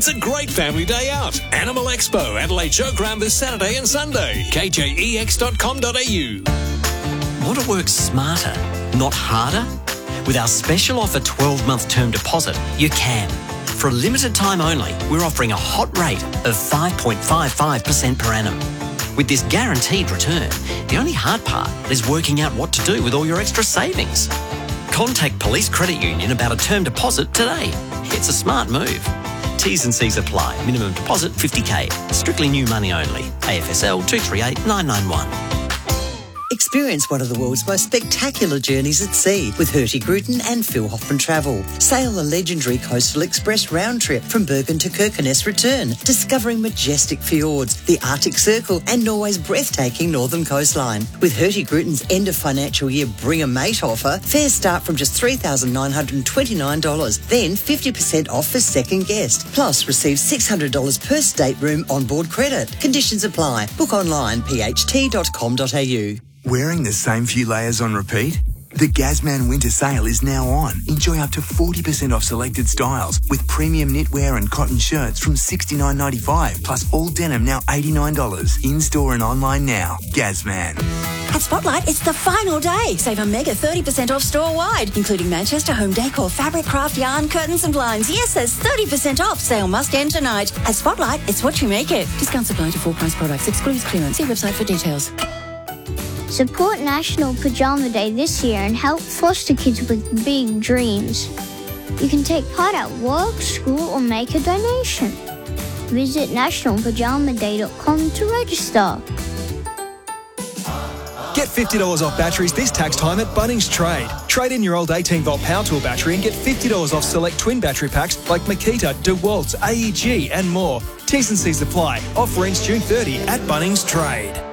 It's a great family day out. Animal Expo, Adelaide Showground this Saturday and Sunday. kjex.com.au. Want to work smarter, not harder? With our special offer 12-month term deposit, you can. For a limited time only, we're offering a hot rate of 5.55% per annum. With this guaranteed return, the only hard part is working out what to do with all your extra savings. Contact Police Credit Union about a term deposit today. It's a smart move. T's and C's apply. Minimum deposit $50,000. Strictly new money only. AFSL 238991. Experience one of the world's most spectacular journeys at sea with Hurtigruten and Phil Hoffman Travel. Sail the legendary Coastal Express round trip from Bergen to Kirkenes return, discovering majestic fjords, the Arctic Circle and Norway's breathtaking northern coastline. With Hurtigruten's end of financial year Bring a Mate offer, fares start from just $3,929, then 50% off for second guest. Plus, receive $600 per stateroom onboard credit. Conditions apply. Book online, pht.com.au. Wearing the same few layers on repeat? The Gazman Winter Sale is now on. Enjoy up to 40% off selected styles with premium knitwear and cotton shirts from $69.95, plus all denim now $89. In-store and online now. Gazman. At Spotlight, it's the final day. Save a mega 30% off store-wide, including Manchester home decor, fabric, craft, yarn, curtains and blinds. Yes, there's 30% off. Sale must end tonight. At Spotlight, it's what you make it. Discounts apply to full-price products. Excludes clearance. See website for details. Support National Pajama Day this year and help foster kids with big dreams. You can take part at work, school or make a donation. Visit nationalpajamaday.com to register. Get $50 off batteries this tax time at Bunnings Trade. Trade in your old 18-volt power tool battery and get $50 off select twin battery packs like Makita, DeWalt's, AEG and more. T's and C's apply. Offer ends June 30 at Bunnings Trade.